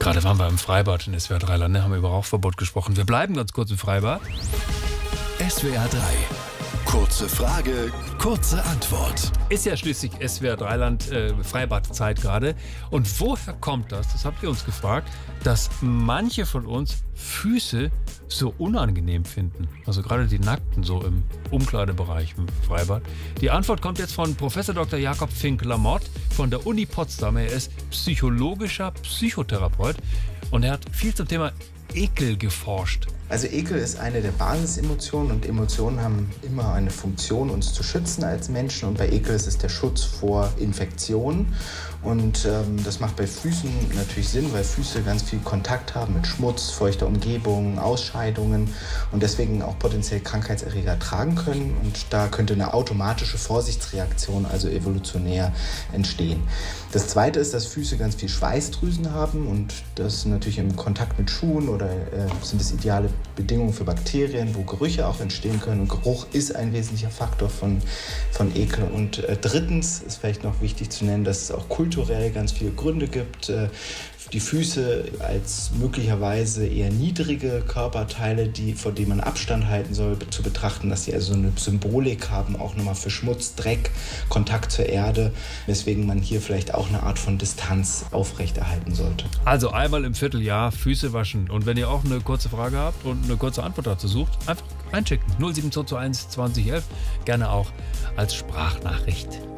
Gerade waren wir im Freibad in SWR 3 Lande, haben wir über Rauchverbot gesprochen. Wir bleiben ganz kurz im Freibad. SWR 3. Kurze Frage, kurze Antwort. Ist ja schließlich SWR 3 Land Freibadzeit gerade. Und woher kommt das? Das habt ihr uns gefragt, dass manche von uns Füße so unangenehm finden. Also gerade die Nackten so im Umkleidebereich im Freibad. Die Antwort kommt jetzt von Professor Dr. Jakob Fink-Lamotte von der Uni Potsdam. Er ist psychologischer Psychotherapeut und er hat viel zum Thema Ekel geforscht. Also Ekel ist eine der Basisemotionen und Emotionen haben immer eine Funktion, uns zu schützen als Menschen. Und bei Ekel ist es der Schutz vor Infektionen. Und das macht bei Füßen natürlich Sinn, weil Füße ganz viel Kontakt haben mit Schmutz, feuchter Umgebung, Ausscheidungen und deswegen auch potenziell Krankheitserreger tragen können. Und da könnte eine automatische Vorsichtsreaktion, also evolutionär, entstehen. Das Zweite ist, dass Füße ganz viel Schweißdrüsen haben und das natürlich im Kontakt mit Schuhen oder sind es ideale Bedingungen für Bakterien, wo Gerüche auch entstehen können. Und Geruch ist ein wesentlicher Faktor von Ekel. Und drittens ist vielleicht noch wichtig zu nennen, dass es auch kulturell ganz viele Gründe gibt, die Füße als möglicherweise eher niedrige Körperteile, vor denen man Abstand halten soll, zu betrachten, dass sie also eine Symbolik haben, auch nochmal für Schmutz, Dreck, Kontakt zur Erde, weswegen man hier vielleicht auch eine Art von Distanz aufrechterhalten sollte. Also einmal im Vierteljahr Füße waschen. Und wenn ihr auch eine kurze Frage habt und eine kurze Antwort dazu sucht, einfach einschicken. 07221 2011, gerne auch als Sprachnachricht.